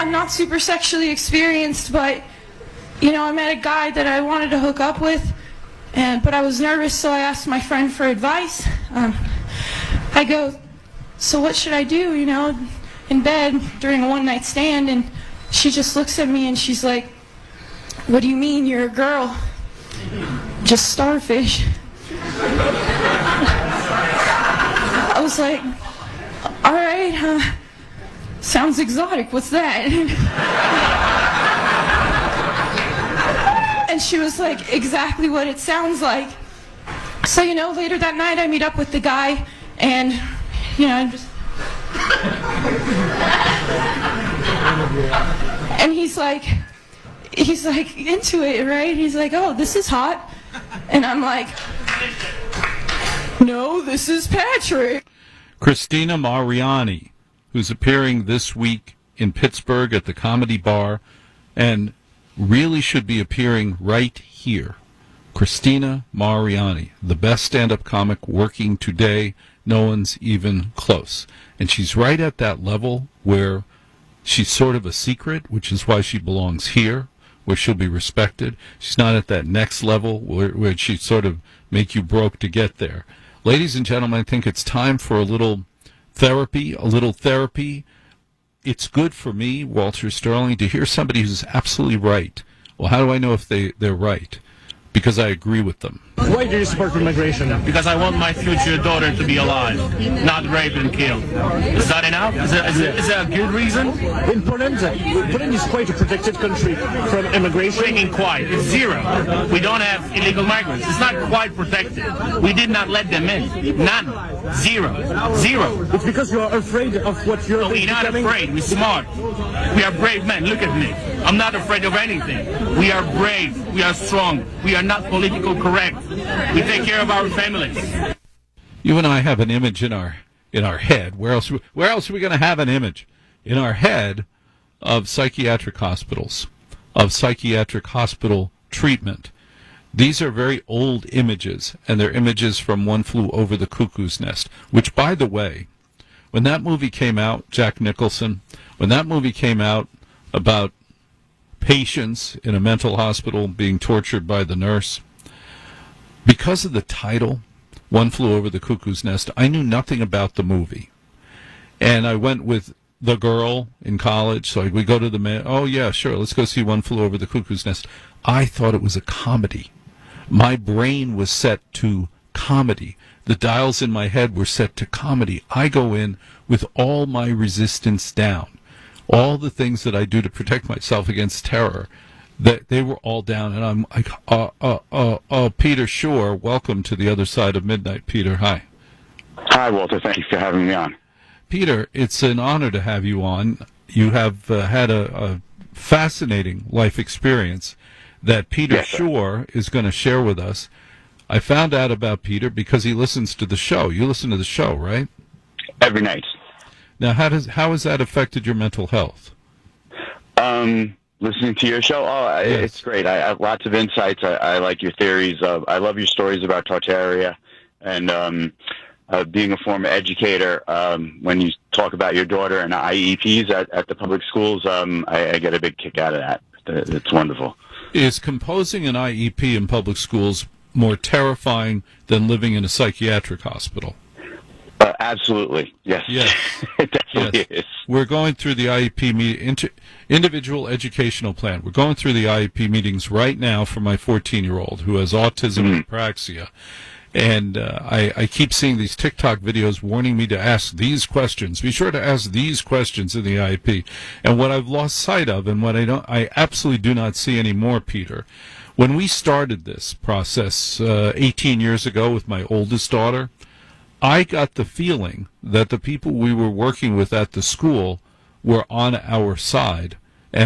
I'm not super sexually experienced, but, you know, I met a guy that I wanted to hook up with, but I was nervous, so I asked my friend for advice. I go, so what should I do, you know, in bed during a one-night stand? And she just looks at me and she's like, what do you mean, you're a girl? Just starfish. I was like, all right, sounds exotic, what's that? And she was like, exactly what it sounds like. So, you know, later that night I meet up with the guy, and, you know, I'm just... and he's like into it, right? He's like, oh, this is hot. And I'm like, no, this is Patrick. Christina Mariani, who's appearing this week in Pittsburgh at the Comedy Bar and really should be appearing right here. Christina Mariani, the best stand-up comic working today. No one's even close. And she's right at that level where she's sort of a secret, which is why she belongs here, where she'll be respected. She's not at that next level where she sort of make you broke to get there. Ladies and gentlemen, I think it's time for a little therapy. It's good for me, Walter Sterling, to hear somebody who's absolutely right. Well, how do I know if they're right? Because I agree with them. Why do you support immigration? Because I want my future daughter to be alive, not raped and killed. Is that enough? Is that a good reason? In Poland is quite a protected country from immigration. Freaking quiet. It's zero. We don't have illegal migrants. It's not quite protected. We did not let them in. None. Zero. It's because you are afraid of what you're becoming. No, we're not afraid. We're smart. We are brave men. Look at me. I'm not afraid of anything. We are brave. We are strong. We are not politically correct. We take care of our families. You and I have an image in our head. Where else are we going to have an image? In our head of psychiatric hospitals, of psychiatric hospital treatment. These are very old images, and they're images from One Flew Over the Cuckoo's Nest, which, by the way, when that movie came out, Jack Nicholson, when that movie came out about patients in a mental hospital being tortured by the nurse, because of the title, One Flew Over the Cuckoo's Nest, I knew nothing about the movie. And I went with the girl in college, so we go to the oh yeah, sure, let's go see One Flew Over the Cuckoo's Nest. I thought it was a comedy. My brain was set to comedy. The dials in my head were set to comedy. I go in with all my resistance down. All the things that I do to protect myself against terror, that they were all down, and I'm like, Peter Shore, welcome to the other side of midnight. Peter, hi. Hi, Walter. Thank you for having me on. Peter, it's an honor to have you on. You have had a fascinating life experience that Peter Shore is going to share with us. I found out about Peter because he listens to the show. You listen to the show, right? Every night. Now, how has that affected your mental health? Listening to your show, yes. It's great. I have lots of insights. I like your theories. I love your stories about Tartaria, and being a former educator. When you talk about your daughter and IEPs at the public schools, I get a big kick out of that. It's wonderful. Is composing an IEP in public schools more terrifying than living in a psychiatric hospital? Absolutely, yes. Yes, It definitely is. We're going through the IEP individual educational plan. We're going through the IEP meetings right now for my 14-year-old who has autism and apraxia. And I keep seeing these TikTok videos warning me to ask these questions. Be sure to ask these questions in the IEP. And what I've lost sight of, and what I absolutely do not see anymore, Peter, when we started this process 18 years ago with my oldest daughter, I got the feeling that the people we were working with at the school were on our side,